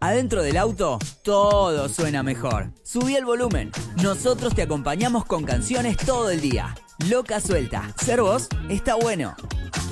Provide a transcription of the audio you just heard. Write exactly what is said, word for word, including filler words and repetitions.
Adentro del auto, todo suena mejor. Subí el volumen. Nosotros te acompañamos con canciones todo el día. Loca Suelta. Ser vos está bueno.